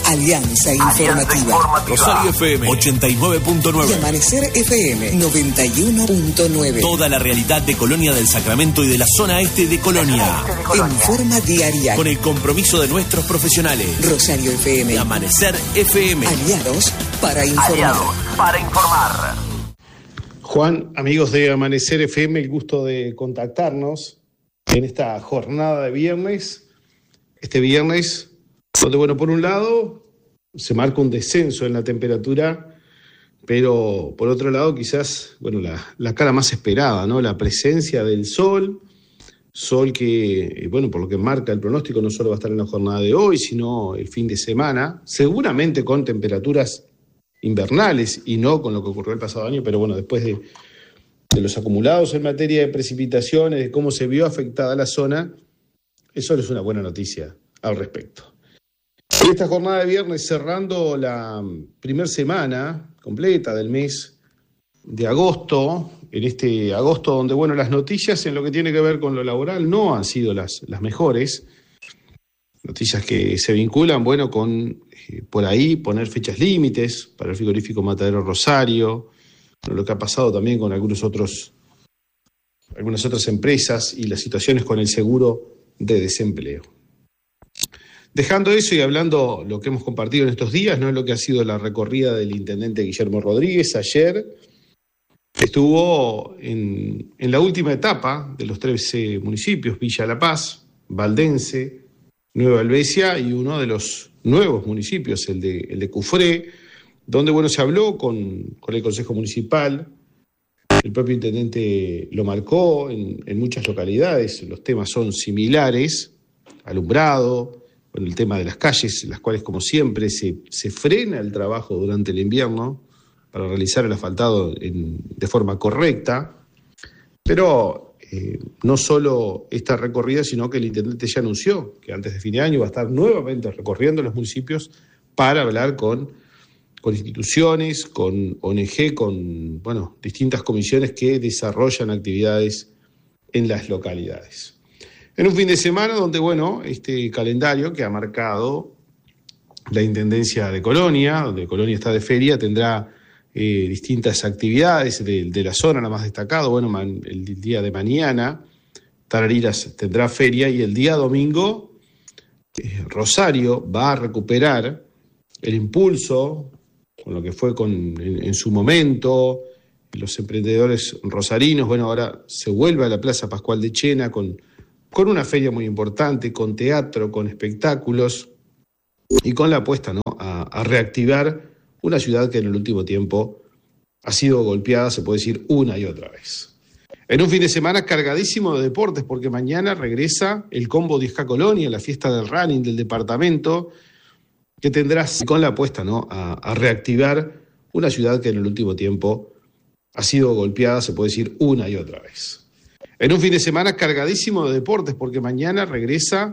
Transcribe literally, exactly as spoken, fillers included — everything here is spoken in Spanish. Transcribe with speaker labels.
Speaker 1: Alianza Informativa.
Speaker 2: Alianza Informativa.
Speaker 3: Rosario F M ochenta y nueve punto nueve.
Speaker 1: Y Amanecer F M noventa y uno punto nueve.
Speaker 3: Toda la realidad de Colonia del Sacramento y de la zona este de Colonia.
Speaker 2: Este de Colonia.
Speaker 1: En forma diaria.
Speaker 3: Con el compromiso de nuestros profesionales.
Speaker 1: Rosario F M
Speaker 3: y Amanecer F M.
Speaker 1: Aliados para informar.
Speaker 2: Aliados para informar.
Speaker 4: Juan, amigos de Amanecer F M, el gusto de contactarnos en esta jornada de viernes. Este viernes, donde, bueno, por un lado se marca un descenso en la temperatura, pero por otro lado quizás, bueno, la, la cara más esperada, ¿no? La presencia del sol, sol que, bueno, por lo que marca el pronóstico, no solo va a estar en la jornada de hoy, sino el fin de semana, seguramente con temperaturas invernales y no con lo que ocurrió el pasado año, pero bueno, después de, de los acumulados en materia de precipitaciones, de cómo se vio afectada la zona, eso es una buena noticia al respecto. Y esta jornada de viernes, cerrando la primera semana completa del mes de agosto, en este agosto donde, bueno, las noticias en lo que tiene que ver con lo laboral no han sido las, las mejores, noticias que se vinculan, bueno, con eh, por ahí poner fechas límites para el frigorífico Matadero Rosario, bueno, lo que ha pasado también con algunos otros, algunas otras empresas y las situaciones con el seguro de desempleo. Dejando eso y hablando lo que hemos compartido en estos días, ¿no? Lo que ha sido la recorrida del intendente Guillermo Rodríguez ayer, estuvo en, en la última etapa de los trece municipios, Villa La Paz, Valdense, Nueva Helvecia y uno de los nuevos municipios, el de, el de Cufré, donde, bueno, se habló con, con el Consejo Municipal. El propio intendente lo marcó en, en muchas localidades, los temas son similares, alumbrado, bueno, el tema de las calles, las cuales, como siempre, se, se frena el trabajo durante el invierno para realizar el asfaltado en, de forma correcta, pero eh, no solo esta recorrida, sino que el intendente ya anunció que antes de fin de año va a estar nuevamente recorriendo los municipios para hablar con, con instituciones, con O N G, con, bueno, distintas comisiones que desarrollan actividades en las localidades. En un fin de semana donde, bueno, este calendario que ha marcado la Intendencia de Colonia, donde Colonia está de feria, tendrá eh, distintas actividades de, de la zona, la más destacada, bueno, man, el día de mañana, Tarariras tendrá feria y el día domingo eh, Rosario va a recuperar el impulso con lo que fue con, en, en su momento, los emprendedores rosarinos, bueno, ahora se vuelve a la Plaza Pascual de Chena con... con una feria muy importante, con teatro, con espectáculos y con la apuesta, ¿no?, a, a reactivar una ciudad que en el último tiempo ha sido golpeada, se puede decir, una y otra vez. En un fin de semana cargadísimo de deportes, porque mañana regresa el combo diez K Colonia, la fiesta del running del departamento, que tendrá con la apuesta, ¿no?, a, a reactivar una ciudad que en el último tiempo ha sido golpeada, se puede decir, una y otra vez. En un fin de semana cargadísimo de deportes, porque mañana regresa